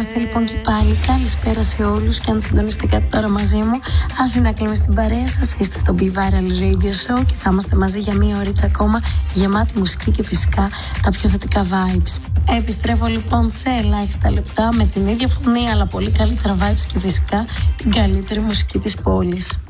Είμαστε λοιπόν και πάλι. Καλησπέρα σε όλους και αν συντονιστήκατε τώρα μαζί μου, Αθηνά Κλίμη στην παρέα σας. Είστε στο Be Viral Radio Show και θα είμαστε μαζί για μία ωρίτσα ακόμα, γεμάτη μουσική και φυσικά τα πιο θετικά vibes. Επιστρέφω λοιπόν σε ελάχιστα λεπτά με την ίδια φωνή αλλά πολύ καλύτερα vibes και φυσικά την καλύτερη μουσική της πόλης.